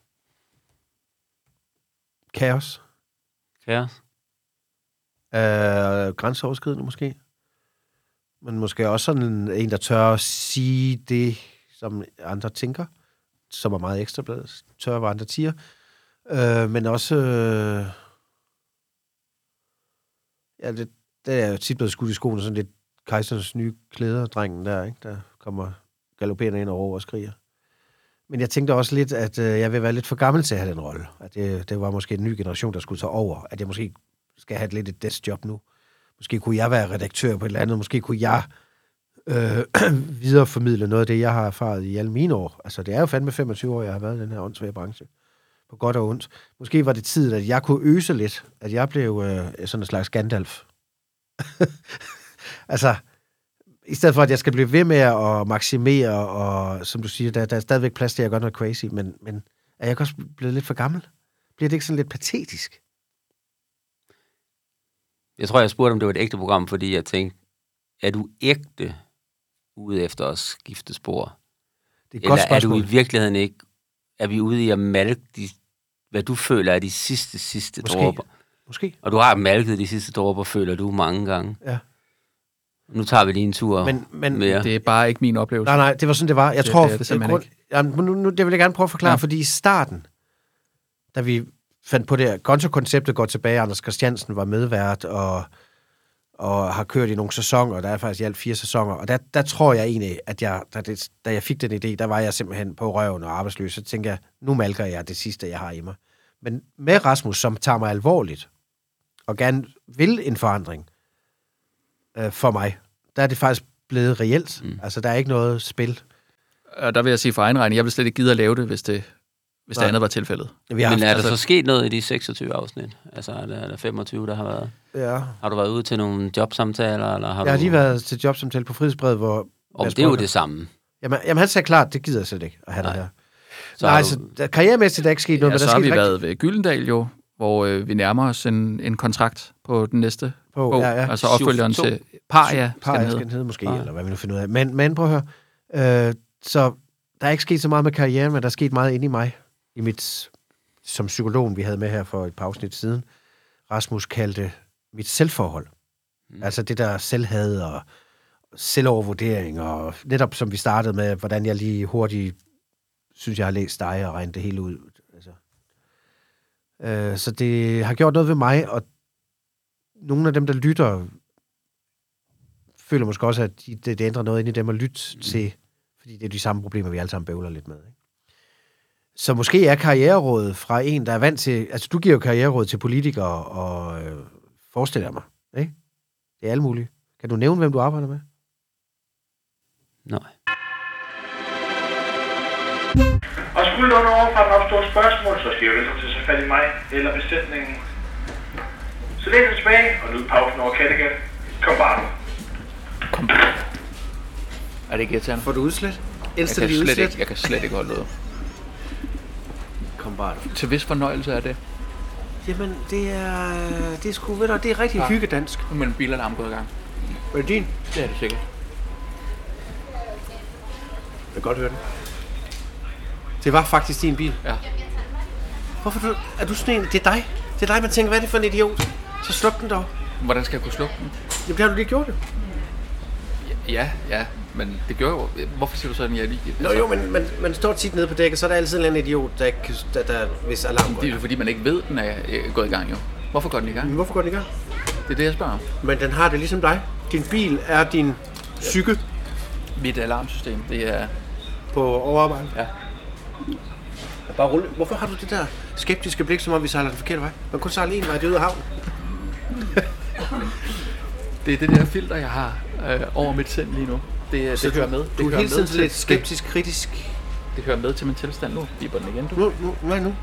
kaos.
Kaos?
Øh, grænseoverskridende måske. Men måske også sådan en, en, der tør at sige det, som andre tænker, som er meget ekstrabladet, tør hvad andre siger. Øh, men også... Øh, ja, det, det er jo tit blevet skudt i skoene, sådan lidt Kejserens nye klæder, drengen der, ikke? Der kommer galopperende ind over og skriger. Men jeg tænkte også lidt, at øh, jeg vil være lidt for gammel til at have den rolle. At det, det var måske en ny generation, der skulle tage over. At jeg måske skal have lidt et deskjob nu. Måske kunne jeg være redaktør på et eller andet. Måske kunne jeg øh, videreformidle noget af det, jeg har erfaret i alle mine år. Altså, det er jo fandme femogtyve år, jeg har været i den her åndssvage branche. På godt og ondt. Måske var det tid, at jeg kunne øse lidt. At jeg blev øh, sådan en slags Gandalf. Altså... I stedet for, at jeg skal blive ved med at maksimere, og som du siger, der, der er stadigvæk plads til, at jeg gør noget crazy, men, men er jeg også blevet lidt for gammel? Bliver det ikke sådan lidt patetisk?
Jeg tror, jeg spurgte, om det var et ægte program, fordi jeg tænkte, er du ægte ude efter at skifte spor?
Det er et
Eller
godt
er
spørgsmål.
du i virkeligheden ikke, er vi ude i at malke de, hvad du føler er de sidste, sidste
Måske.
dråber?
Måske.
Og du har malket de sidste dråber, føler du mange gange.
Ja.
Nu tager vi lige en tur
Men, men
mere.
Det er bare ikke min oplevelse.
nej, nej, det var sådan, det var. Jeg
Det-
tror,
det er det simpelthen
grund, jamen, nu, nu, det vil jeg gerne prøve at forklare,
Ja.
ja. fordi i starten, da vi fandt på det her, Gonzo-konceptet går tilbage, Anders Christiansen var medvært, og, og har kørt i nogle sæsoner, og der er faktisk i alt fire sæsoner, og der, der tror jeg egentlig, at jeg, da, det, da jeg fik den idé, der var jeg simpelthen på røven og arbejdsløs, så tænker jeg, nu malker jeg det sidste, jeg har i mig. Men med Rasmus, som tager mig alvorligt, og gerne vil en forandring øh, for mig, der er det faktisk blevet reelt. Mm. Altså, der er ikke noget spil.
Og der vil jeg sige for egen regning, jeg vil slet ikke gide at lave det, hvis det, hvis det andet var tilfældet.
Men haft, er der altså... så sket noget i de seksogtyve afsnit? Altså, er der, er der femogtyve, der har været?
Ja.
Har du været ude til nogle jobsamtaler? Eller har
jeg har
du...
lige været til jobsamtale på Frihedsbrevet, hvor...
Og det er jo det samme.
Jamen, jamen han sagde klart, det gider jeg slet ikke at have. Nej. Det her.
Så
Nej,
du...
så der, karrieremæssigt er ikke sket noget,
ja,
men der
så har vi
rigtig...
været ved Gyldendal jo, hvor øh, vi nærmer os en, en kontrakt på den næste
på,
bog.
Ja, ja.
Altså opfølgeren til Paria,
Paria skal den hedde måske, ah. eller hvad vi nu finder ud af. Men, men prøv at høre. Øh, så der er ikke sket så meget med karrieren, men der er sket meget inde i mig. I mit, som psykologen, vi havde med her for et par afsnit siden, Rasmus kaldte mit selvforhold. Mm. Altså det der selvhad og selvovervurdering, og netop som vi startede med, hvordan jeg lige hurtigt synes, jeg har læst dig og regnet det hele ud. Altså. Øh, så det har gjort noget ved mig, og nogle af dem, der lytter, føler måske også, at det, det ændrer noget ind i dem at lytte mm. til, fordi det er de samme problemer, vi alle sammen bøvler lidt med. Ikke? Så måske er karriererådet fra en, der er vant til... Altså, du giver jo karriereråd til politikere, og øh, forestiller mig, ikke? Det er alle mulige. Kan du nævne, hvem du arbejder med?
Nej.
Og skulle der under overfarten opstå spørgsmål, så skal jeg velkommen til at tage fat i mig eller besætningen. Så læn dig tilbage og nyd pausen over Kattegat. Kom bare.
Kom bare. Er det ikke irriterende?
Får du udslæt?
Jeg kan, slet ikke, jeg kan slet ikke holde ud.
Kom bare.
Til vis fornøjelse er det.
Jamen, det er... Det er sgu ved dig, det er rigtig ja. hyggedansk.
Nu er min bilalarm gået i gang.
Er det din?
Det er det sikkert.
Jeg kan godt høre den. Det var faktisk din bil.
Ja.
Hvorfor du, er du sådan en? Det er dig. Det er dig, man tænker, hvad er det for en idiot? Så sluk den dog.
Hvordan skal jeg kunne slukke den?
Jamen, det har du lige gjort det.
Ja, ja, men det gør jo... Hvorfor siger du sådan, jeg lige...
Nå jo, men man, man står tit nede på dækket, så er der altid en eller anden idiot, der ikke kan... Der, der, hvis alarm går.
Det er jo fordi, man ikke ved, den er gået i gang, jo. Hvorfor går den i gang?
Men hvorfor går den i gang?
Det er det, jeg spørger om.
Men den har det ligesom dig. Din bil er din psyke.
Mit alarmsystem, det er...
På overarbejde?
Ja.
Bare rulle. Hvorfor har du det der skeptiske blik, som om vi sejler den forkerte vej? Man kunne sejle en vej, det er ude af havnen.
Det er det der filter, jeg har øh, over mit sind lige nu. Det, det hører med. Det
du er hele tiden lidt
til,
skeptisk, kritisk.
Det hører med til min tilstand nu. Biber den igen, du.
Nu, nu, nej nu.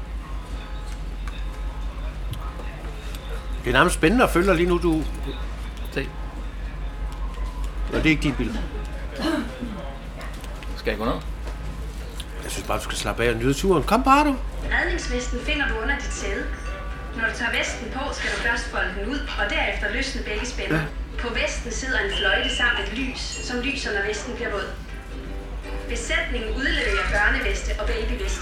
Det er nærmest spændende at følge dig lige nu, du...
Se.
Og det er ikke din bil.
Skal jeg gå ned?
Jeg synes bare, du skal slappe af og nyde turen. Kom bare, du.
Redningsvesten finder du under dit sæde. Når du tager vesten på, skal du først folde den ud, og derefter løsne begge spænder. Ja. På vesten sidder en fløjte samt et lys, som lyser, når vesten bliver våd. Besætningen udleverer børneveste og babyveste.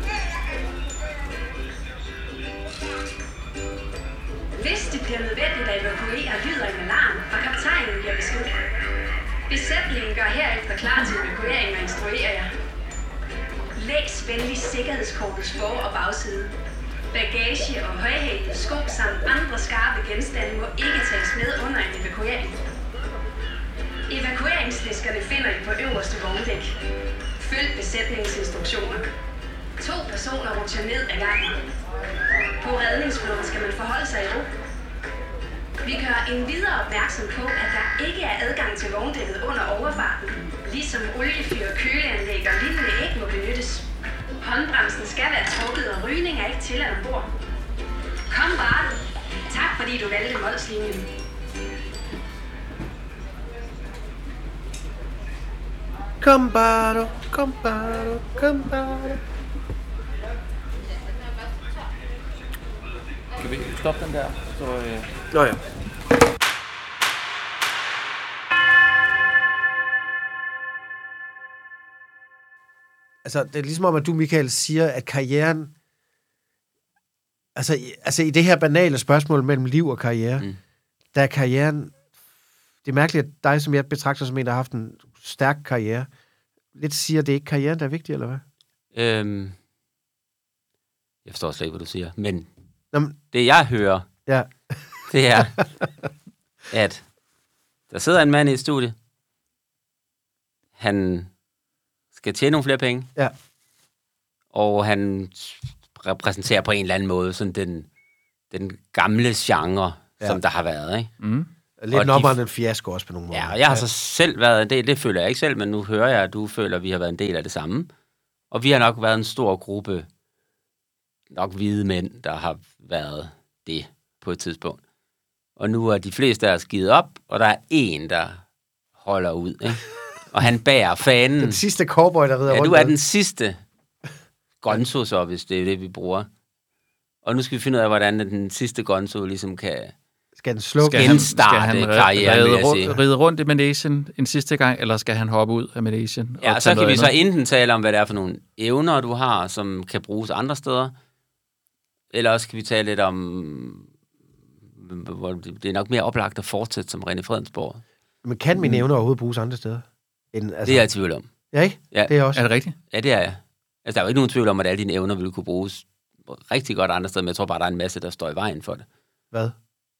Hvis det bliver nødvendigt at evakuere, lyder en alarm, og kaptajnen giver besked. Besætningen gør herefter klar til evakuering og instruerer jer. Læs venlig sikkerhedskortets for- og bagside. Bagage og højhælede sko samt andre skarpe genstande må ikke tages med under en evakuering. Evakueringsliskerne finder I på øverste vogndæk. Følg besætningens instruktioner. To personer rutscher ned ad gangen. På redningsflåden skal man forholde sig i ro. Vi gør endvidere opmærksom på, at der ikke er adgang til vogndækket under overfarten, ligesom oliefyr, køleanlæg og lignende ikke må benyttes. Håndbremsen skal være trukket, og rygning er ikke tilladt ombord. Kom bare. Tak fordi du valgte Molslinjen.
Kom bare, kom bare, kom bare.
Kan vi stoppe den der? Så, øh...
Nå ja. Altså, det er ligesom om, at du, Michael, siger, at karrieren... Altså, i, altså, i det her banale spørgsmål mellem liv og karriere, mm. der er karrieren... Det er mærkeligt, at dig, som jeg betragter som en, der har haft en stærk karriere, lidt siger, at det er ikke karrieren, der er vigtig, eller hvad?
Øhm, jeg forstår slet ikke, hvad du siger. Men
Jamen,
det, jeg hører,
ja.
det er, at der sidder en mand i et studie. Han skal tjene nogle flere penge.
Ja.
Og han repræsenterer på en eller anden måde sådan den, den gamle genre ja. som der har været, ikke?
Mm.
Lidt en oprettet fiasko også på nogle måder.
Ja, og jeg har så selv været en del, det føler jeg ikke selv, men nu hører jeg, at du føler, at vi har været en del af det samme. Og vi har nok været en stor gruppe, nok hvide mænd, der har været det på et tidspunkt. Og nu er de fleste af os givet op, og der er en, der holder ud, ikke? Og han bærer fanen.
Den sidste cowboy, der rider
ja,
rundt.
Ja, du er den sidste gonzo, så, hvis det er det, vi bruger. Og nu skal vi finde ud af, hvordan den sidste gonzo ligesom kan...
Skal den slukke?
Skal han, skal han karrieren,
ride, rundt, ride rundt i managen en sidste gang, eller skal han hoppe ud af managen?
Ja, og så kan vi andet? så enten tale om, hvad det er for nogle evner, du har, som kan bruges andre steder. Eller også kan vi tale lidt om, hvor det er nok mere oplagt at fortsætte som René Fredensborg.
Men kan mine evner overhovedet bruges andre steder? End, altså...
Det er jeg i tvivl om.
Ja, ikke?
Ja.
Det er også.
Er det rigtigt?
Ja, det er jeg. Altså, der er jo ikke nogen tvivl om, at alle dine evner ville kunne bruges rigtig godt andre steder, men jeg tror bare, der er en masse, der står i vejen for det.
Hvad?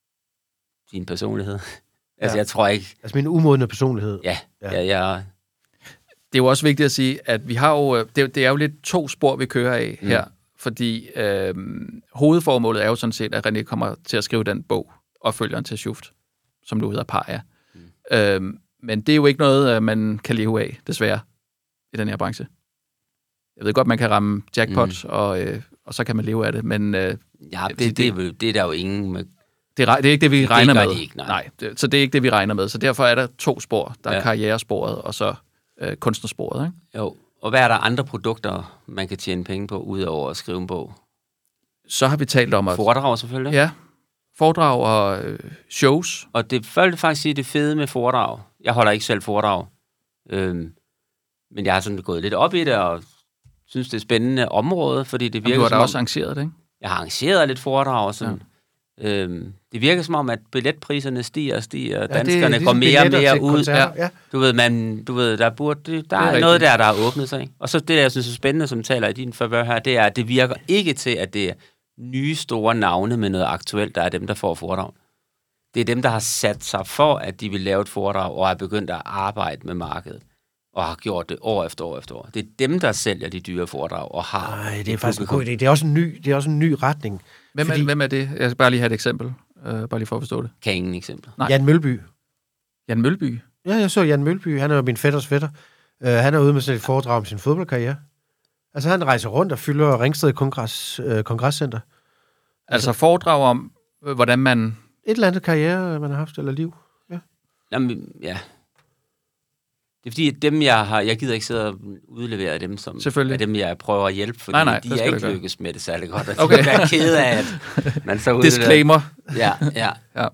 Din personlighed. altså,
ja.
jeg tror ikke...
Altså, min umodne personlighed.
Ja, ja, ja. ja.
Det er jo også vigtigt at sige, at vi har jo... Det, det er jo lidt to spor, vi kører af mm. her, fordi øh, hovedformålet er jo sådan set, at René kommer til at skrive den bog, opfølgeren til Schuft, som du hedder Paria. Mm. Øh, men det er jo ikke noget, man kan leve af, desværre, i den her branche. Jeg ved godt, man kan ramme jackpot, mm. og, øh, og så kan man leve af det, men... Øh,
ja, det, det, det, det er der jo ingen... Med...
Det, er, det er ikke det, vi
det
regner med.
De ikke, nej.
nej det, så det er ikke det, vi regner med. Så derfor er der to spor. Der er
ja.
karrieresporet, og så øh, kunstnersporet, ikke?
Jo, og hvad er der andre produkter, man kan tjene penge på, udover at skrive en bog?
Så har vi talt om at...
Foredrag selvfølgelig.
Ja, foredrag og øh, shows.
Og det følte faktisk sige det fede med foredrag. Jeg holder ikke selv foredrag. Øhm, men jeg har sådan gået lidt op i det, og synes, det er et spændende område, fordi det virker
Jamen, du har da
som
også
om,
arrangeret det, ikke?
Jeg har arrangeret lidt foredrag, og sådan. Ja. Øhm, det virker som om, at billetpriserne stiger og stiger, og ja, danskerne ligesom går mere og mere ud. Ja. Ja. Du ved, man, du ved, der, burde, der er, er noget der, der har åbnet sig. Og så det, jeg synes er spændende, som taler i din favør her, det er, at det virker ikke til, at det er nye store navne med noget aktuelt, der er dem, der får foredrag. Det er dem, der har sat sig for, at de vil lave et foredrag, og har begyndt at arbejde med markedet, og har gjort det år efter år efter år. Det er dem, der sælger de dyre foredrag, og har...
Nej, det er faktisk en god idé. Det er også en ny, det er også en ny retning.
Hvem, fordi... er, hvem er det? Jeg skal bare lige have et eksempel. Uh, bare lige for at forstå det.
Kan ingen eksempel.
Nej. Jan Mølby.
Jan Mølby?
Ja, jeg så Jan Mølby. Han er jo min fætters fætter. Uh, han er ude med sådan et foredrag om sin fodboldkarriere. Altså, han rejser rundt og fylder Ringsted Kongress, uh, Kongresscenter. Altså,
altså foredrag om, hvordan man...
Et eller andet karriere, man har haft, eller liv. Ja.
Jamen, ja. Det er fordi, at dem, jeg har... Jeg gider ikke sidde og udlevere dem, som er dem, jeg prøver at hjælpe, fordi nej, nej, de er ikke lykkes med det særlig godt. Og okay. De er kede af, at man så udleverer...
Disclaimer.
Ja, ja. ja.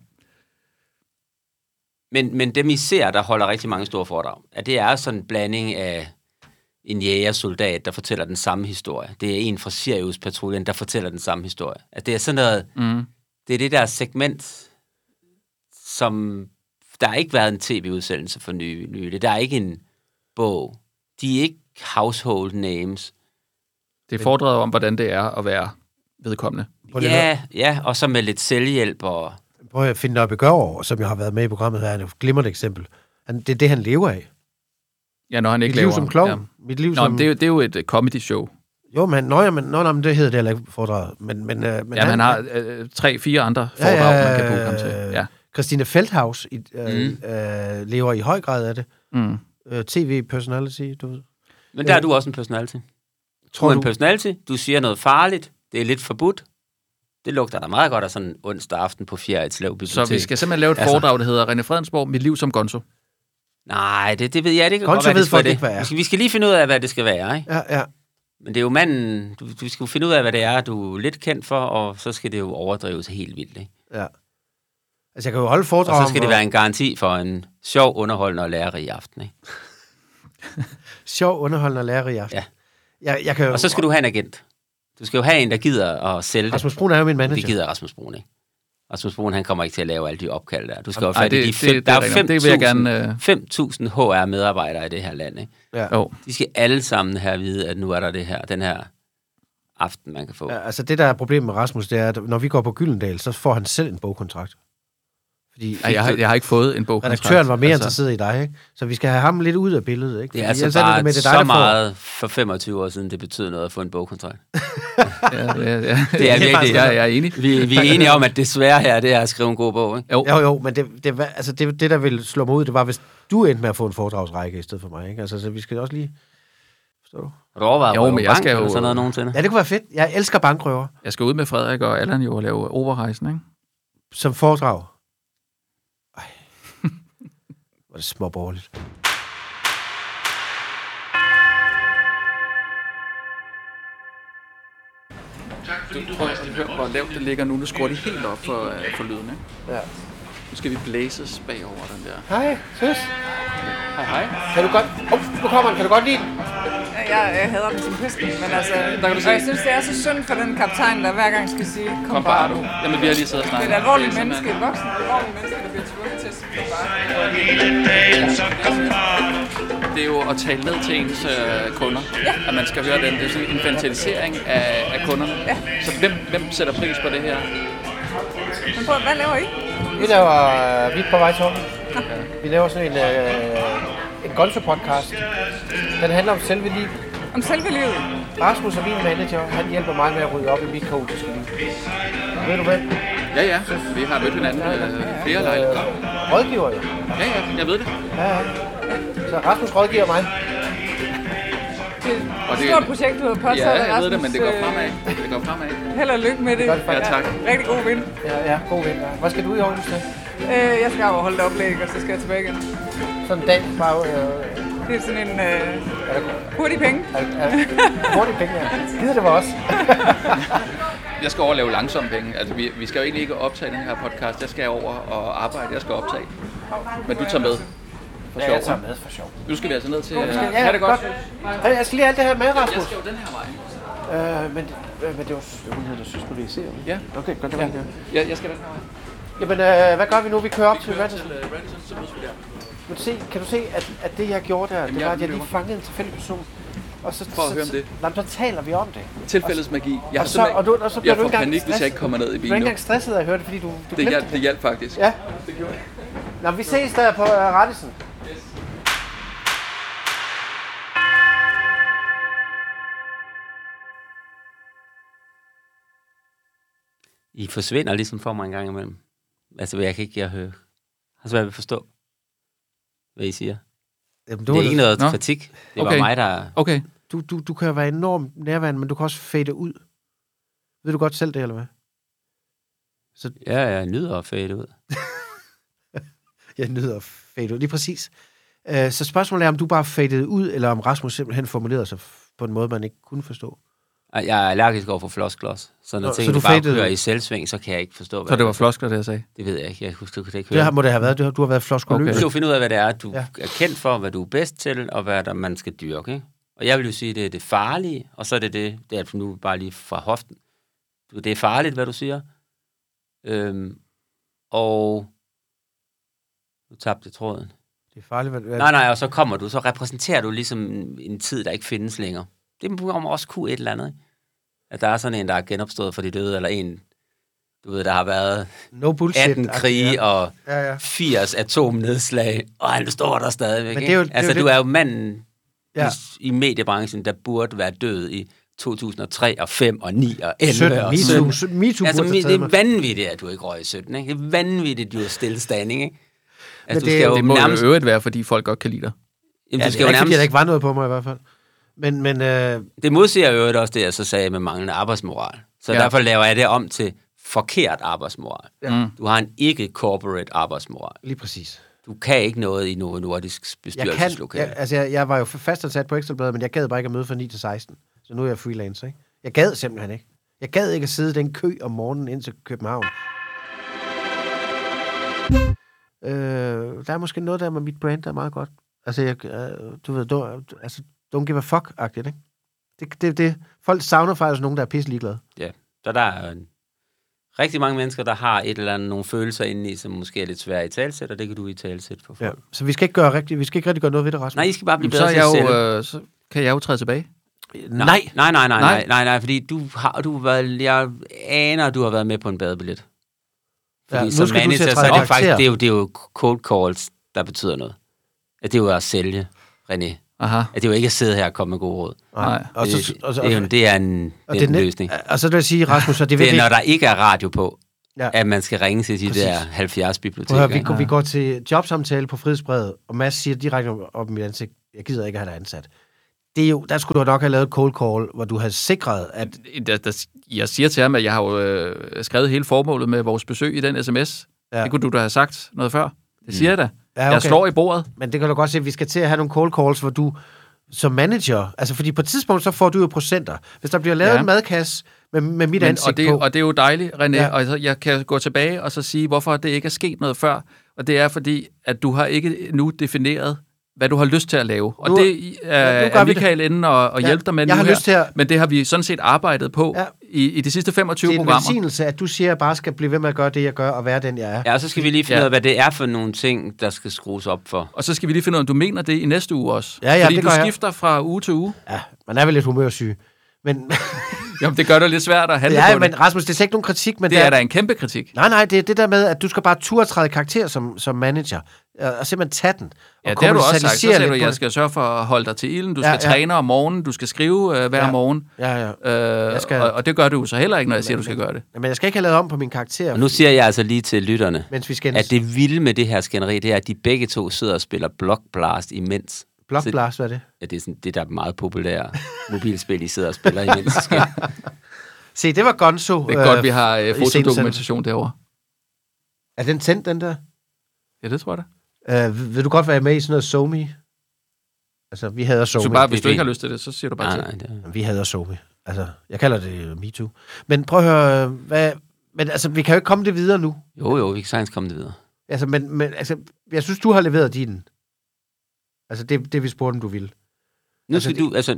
Men, men dem, I ser, der holder rigtig mange store foredrag, at det er sådan en blanding af en jægersoldat, der fortæller den samme historie. Det er en fra Sirius-patruljen, der fortæller den samme historie. At det er sådan noget... Mm. Det er det der segment, som... Der har ikke været en tv-udsendelse for ny, nylig. Der er ikke en bog. De er ikke household names.
Det er foredraget om, hvordan det er at være vedkommende.
Ja, ja, og så med lidt selvhjælp. Og...
Prøv at finde op i går, som jeg har været med i programmet her. Det er et glimrende eksempel. Det er det, han lever af.
Ja, når han ikke
Mit
lever...
liv som klovn.
Ja.
Mit liv
Nå,
som...
det, er jo, det er jo et comedy show.
Jo, men, nøj, men, nøj, men det hedder det heller ikke foredraget. Men, men, øh, men
ja, han, han har øh, tre, fire andre foredrag, ja, ja, man kan bruge ham til. Ja.
Christine Feldhaus i, øh, mm. øh, lever i høj grad af det. Mm. Øh, T V-personality, du ved.
Men der er du også en personality. Tror du er en personality, du siger noget farligt, det er lidt forbudt. Det lugter da meget godt af sådan en onsdag aften på Fjerritslev Bibliotek.
Så vi skal simpelthen lave et foredrag, altså, der hedder René Fredensborg, Mit liv som Gonzo.
Nej, det, det ved jeg det ikke.
Gonzo ved folk ikke, hvad er.
Vi skal, vi skal lige finde ud af, hvad det skal være, ikke?
Ja, ja.
Men det er jo manden, du, du skal jo finde ud af, hvad det er, du er lidt kendt for, og så skal det jo overdrives helt vildt, ikke?
Ja. Altså, jeg kan jo holde foredrag
og så skal om, det være en garanti for en sjov, underholdende og lærerig aften, ikke?
Sjov, underholdende og lærerig aften.
Ja.
Jeg, jeg kan jo...
Og så skal du have en agent. Du skal jo have en, der gider at sælge det.
Rasmus Brun er jo min manager.
Det gider Rasmus Brun, ikke? Rasmus Brun, han kommer ikke til at lave alle de opkald der. Du skal
Jamen,
jo fat i de fem,
det,
der
er
fem tusind H R-medarbejdere i det her land, ikke?
Ja. Oh.
De skal alle sammen her vide, at nu er der det her, den her aften, man kan få.
Ja, altså det, der er problemet med Rasmus, det er, at når vi går på Gyldendal, så får han selv en bogkontrakt.
Fordi Ej, jeg, har, jeg har ikke fået en bogkontrakt.
Redaktøren var mere altså... interesseret i dig, ikke? Så vi skal have ham lidt ud af billedet, ikke?
Det er altså bare det med, det dig, så meget for femogtyve år siden, det betyder noget at få en bogkontrakt.
ja, ja, ja.
Det er virkelig,
jeg, jeg er enig.
Vi, vi er enige om, at det svære her, det er at skrive en god bog, ikke?
Jo, jo, jo men det, det, altså det, det, der ville slå mig ud, det var, hvis du endte med at få en foredragsrække i stedet for mig, ikke? Altså, så vi skal også lige... Forstår du?
Har du overvejet,
jo, men jeg skal jo...
sådan noget nogensinde?
Ja, det kunne være fedt. Jeg elsker bankrøver.
Jeg skal ud med Frederik og Allan jo og lave operarejsen, ikke?
Som foredrag. Ej. Hvor er det småborgerligt.
Du prøver at høre, hvor lavt det ligger nu. Nu skruer de helt op for, uh, for lyden, ikke?
Ja.
Nu skal vi blæses bagover den der.
Hej, søs.
Hej, hej.
Kan du godt... Åh, oh, nu kommer han. Kan du godt lide den?
Jeg, jeg hader den som pesten, men altså...
Der kan du se.
Og jeg synes, det er så synd for den kaptajn, der hver gang skal sige, kom, kom bare du.
Jamen, vi har lige siddet og snakket.
Det er et alvorligt menneske, et voksen, et alvorligt menneske, der bliver tvunget til at sige, kom bare.
Det er jo at tale ned til ens øh, kunder, ja. At man skal høre den. Det er sådan en infantilisering af, af kunderne. Ja. Så hvem, hvem sætter pris på det her?
Men prøv, hvad laver I?
Vi laver... Øh, vi er på vej til ja. Vi laver sådan en... Øh, en Gonzo-podcast. Den handler om selve livet.
Om selve livet?
Rasmus er min manager. Han hjælper mig med at rydde op i mit kaotiske liv. Ved du hvem?
Ja, ja. Vi har mødt hinanden øh, flere lejligheder.
Øh, rådgiver jo.
Ja, ja. Jeg ved det.
Ja, ja. Så Rasmus rådgiver mig.
Det er et stort projekt, du har påtaget,
ja, jeg
Rasmus.
ved det, men det går fremad. Det går fremad.
Held og lykke med det.
Ja, tak.
Ja, rigtig god vind.
Ja, ja, god vind. Hvad skal du i Aarhus til?
Øh, jeg skal afholde et oplæg, og så skal jeg tilbage igen.
Sådan en dag, bare... Øh...
Det er sådan en øh, hurtig penge.
Er, er, hurtig penge, ja. Gider det var også.
Jeg skal over og lave langsomme penge. Altså, vi, vi skal jo egentlig ikke optage den her podcast. Jeg skal over og arbejde. Jeg skal optage. Men du tager med. For
ja,
sjov.
jeg tager med for sjov.
Nu skal vi altså ned til...
Oh, skal,
uh,
ja,
det godt.
godt. Jeg skal lige have alt det her med, Rasmus.
Jeg skal jo den her vej.
Øh, men, øh, men det var hun hedder, der synes på det, I ser.
Ja.
Okay, godt, det var
ja. ja, jeg skal den her vej.
Jamen, øh, hvad gør vi nu? Vi kører op
vi
til
Radisson.
Radisson.
Til Radisson, så mødes vi der.
Men se, kan du se, at, at det jeg gjorde der, Jamen, det var, at jeg lige fangede en tilfældig person. Og så,
Prøv at høre om det.
Så, så taler vi om det.
Tilfældets magi. Jeg
og så, og du, og så
jeg får
du
panik, hvis jeg ikke kommer ned i bilen.
Du er ikke engang stresset af at høre det, fordi du, du
det hjalp, det hjalp faktisk.
Ja.
Det gjorde jeg.
Nå, vi ses der på uh, Radisson. Yes.
I forsvinder ligesom for mig en gang imellem. Altså, jeg kan ikke jeg høre. Har svært ved at forstå, hvad I siger. Jamen, det er ikke noget Nå. kritik. Det okay. var mig, der...
Okay.
Du, du, du kan jo være enormt nærværende, men du kan også fade ud. Ved du godt selv det, eller hvad?
Så... Ja, jeg nyder at fade ud.
jeg nyder at fade ud, lige præcis. Uh, så spørgsmålet er, om du bare fadede ud, eller om Rasmus simpelthen formulerede sig på en måde, man ikke kunne forstå.
Jeg er allergisk over for floskler. Så når Nå, tingene bare kører i selvsving, så kan jeg ikke forstå, hvad
Så det var floskler, det jeg sagde?
Det ved jeg ikke. Jeg husker, du kan ikke høre.
Det har, må det have været. Du har, du har været floskoløs.
Okay. Du finder ud af, hvad det er, du ja. er kendt for, hvad du er bedst til, og hvad der man skal dyrke. Ikke? Og jeg vil jo sige, det er det farlige, og så er det det, det er nu bare lige fra hoften. Det er farligt, hvad du siger. Øhm, og nu tabte jeg tråden.
Det er farligt, hvad...
Nej, nej, og så kommer du, så repræsenterer du ligesom en tid, der ikke findes længere. Det må også kunne et eller andet, ikke? At der er sådan en, der er genopstået for de døde, eller en, du ved, der har været
no bullshit,
atten krige
ja.
og
ja, ja.
firs atomnedslag, og han står der stadigvæk.
Men det er jo,
altså,
det er jo
du
det.
er jo manden
ja.
i, i mediebranchen, der burde være død i to tusind og tre og fem og ni og elleve
sytten,
og sytten.
MeToo
altså, det er vanvittigt, at du ikke røg i sytten. Ikke? Det er vanvittigt, at du er stillestanding. Ikke?
Altså, det, det må nærmest... jo øvrigt være, fordi folk godt kan lide dig.
Jamen,
ja,
du
skal
det
er
jo
ikke,
nærmest...
fordi der ikke var noget på mig i hvert fald. Men, men, øh...
Det modsiger jo også det, jeg så sagde med manglende arbejdsmoral. Så ja. derfor laver jeg det om til forkert arbejdsmoral. Ja. Du har en ikke-corporate arbejdsmoral.
Lige præcis.
Du kan ikke noget i Novo Nordisk bestyrelseslokale.
Jeg, kan, jeg, altså jeg, jeg var jo fastansat på Ekstrabladet, men jeg gad bare ikke at møde fra ni til seksten. Så nu er jeg freelancer, ikke? Jeg gad simpelthen ikke. Jeg gad ikke at sidde i den kø om morgenen ind til København. Øh, der er måske noget der med mit brand, der er meget godt. Altså, jeg, øh, du ved, du, altså, don't give a fuck-agtigt, ikke? Det, det, det, folk savner faktisk nogen, der er pisse ligeglade.
Ja, så der er en, rigtig mange mennesker, der har et eller andet, nogle følelser indeni, som måske er lidt svære i talsæt, og det kan du i talsæt for folk. Ja,
så vi skal ikke gøre rigtig, vi skal ikke rigtig gøre noget ved det, Rasmus.
Nej, I skal bare blive bedre til at
sælge. Øh, så kan jeg jo træde tilbage.
Nej, nej, nej, nej, nej, nej, nej, nej, fordi du har, du har været, jeg aner, du har været med på en badebillet. Fordi
ja,
som manager, så er det faktisk, det er, jo, det er jo cold calls, der betyder noget. Det er jo at sælge, René.
Aha.
At det er jo ikke at sidde her og komme med gode råd.
Nej.
Og så,
det,
og så,
det, er jo, det er en,
og
det er en
det,
løsning.
Og så vil jeg sige, Rasmus, at det,
det er,
vil
når der ikke er radio på,
ja.
at man skal ringe til de
Præcis.
der halvfjerds biblioteker.
Hør, vi, går, vi går til jobsamtale på Frihedsbrevet, og Mads siger direkte op i mit ansigt, jeg gider ikke have dig ansat. Det er jo, der skulle du nok have lavet et cold call, hvor du havde sikret, at...
Der, der, jeg siger til ham, at jeg har jo øh, skrevet hele formålet med vores besøg i den sms. Ja. Det kunne du da have sagt noget før. Det siger mm. jeg da. Ja, okay. Jeg slår i bordet.
Men det kan du godt se, at vi skal til at have nogle cold calls, hvor du som manager... Altså, fordi på et tidspunkt, så får du jo procenter. Hvis der bliver lavet ja. en madkasse med, med mit Men, ansigt
og det,
på...
Og det er jo dejligt, René. Ja. Og jeg kan gå tilbage og så sige, hvorfor det ikke er sket noget før. Og det er fordi, at du har ikke nu defineret, hvad du har lyst til at lave. Og nu, det er, er Michael inde og, og ja, hjælpe dig med
jeg
nu
har
her.
Lyst til at...
Men det har vi sådan set arbejdet på ja. i, i de sidste femogtyve programmer.
Det er en velsignelse, at du siger, at jeg bare skal blive ved med at gøre det, jeg gør, og være den, jeg er.
Ja, og så skal vi lige finde ja. ud af, hvad det er for nogle ting, der skal skrues op for.
Og så skal vi lige finde ud af, om du mener det i næste uge også.
Ja, ja,
fordi
det
du
gør
skifter jeg. fra uge til uge.
Ja, man er vel lidt humørsyg. Men...
Jamen, det gør det lidt svært at handle
ja,
på
men
det.
Rasmus, det er ikke nogen kritik, men
det, det er da en kæmpe kritik.
Nej, nej, det er det der med, at du skal bare turde træde karakter som, som manager, og simpelthen tage den.
Ja, det har du også sagt. Så siger du, at jeg skal sørge for at holde dig til ilden, du skal ja, ja. træne om morgenen, du skal skrive øh, hver
ja.
morgen,
ja, ja.
Øh, skal... og, og det gør du jo så heller ikke, når jeg men, siger, du skal gøre det.
Men jeg skal ikke have lavet om på min karakter.
Og nu siger jeg altså lige til lytterne,
mens vi skændes.
At det vilde med det her skænderi, det er, at de begge to sidder og spiller Block Blast imens.
Block Blast, hvad er det?
Ja, det er sådan, det der er meget populære mobilspil, I sidder og spiller imens.
Se, det var Gonzo.
Det er øh, godt, vi har øh, fotodokumentation derovre.
Er den tændt, den der?
Ja, det tror jeg da.
Øh, vil du godt være med i sådan noget SoMe? Altså, vi hader SoMe.
Så bare, hvis du ikke har lyst til det, så siger du bare
nej,
til.
Nej, det er...
Vi hader SoMe. Altså, jeg kalder det MeToo. Men prøv at høre, hvad... Men altså, vi kan jo ikke komme det videre nu.
Jo, jo, vi kan sagtens komme det videre.
Altså, men, men altså, jeg synes, du har leveret din. Altså, det, det vi spurgte, om du ville.
Nu skal
altså,
du, altså...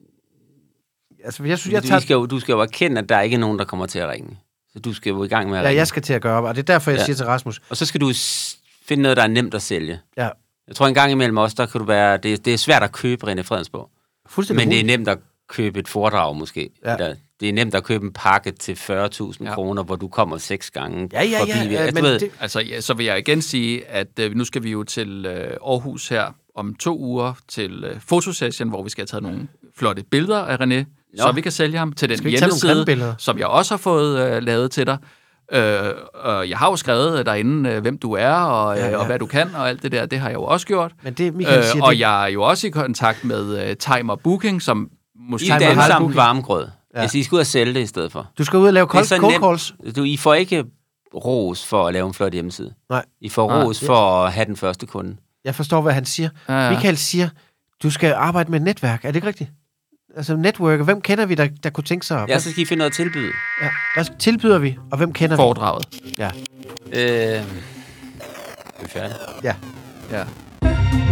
Altså, jeg synes, jeg tager...
du, skal jo, du skal jo erkende, at der ikke er nogen, der kommer til at ringe. Så du skal jo i gang med at
ja,
ringe.
Ja, jeg skal til at gøre op, og det er derfor, jeg ja. siger til Rasmus.
Og så skal du finde noget, der er nemt at sælge.
Ja.
Jeg tror, en gang imellem os, der kan du være... Det, det er svært at købe René Fredensborg.
Fuldstændig
Men det er nemt at købe et foredrag, måske. Ja. Eller, det er nemt at købe en pakke til fyrre tusind ja. kroner, hvor du kommer seks gange
ja, ja,
forbi.
Ja, ja,
men
ved, det... Altså, ja, så vil jeg igen sige, at øh, nu skal vi jo til øh, Aarhus her om to uger til øh, fotosession, hvor vi skal have taget nogle flotte billeder af René, jo. så vi kan sælge ham til den hjemmeside, som jeg også har fået øh, lavet til dig. Øh, og jeg har jo skrevet derinde, øh, hvem du er, og, øh, ja, ja. og hvad du kan, og alt det der, det har jeg jo også gjort.
Men det, Michael siger,
øh, og
det...
jeg er jo også i kontakt med øh, Timer Booking, som måske...
I er sammen varmgrød. Ja. Altså, I skal ud og sælge det i stedet for.
Du skal ud og lave cold, cold calls.
Du, I får ikke ros for at lave en flot hjemmeside.
Nej.
I får ros Nej. for at have den første kunde.
Jeg forstår, hvad han siger.
Ja, ja.
Michael siger, du skal arbejde med et netværk. Er det ikke rigtigt? Altså network, hvem kender vi, der, der kunne tænke sig?
Ja, så skal I finde noget at tilbyde.
Ja. Hvad tilbyder vi, og hvem kender
Foredraget.
vi? Ja.
Øh... Er vi færdige?
Ja.
Ja.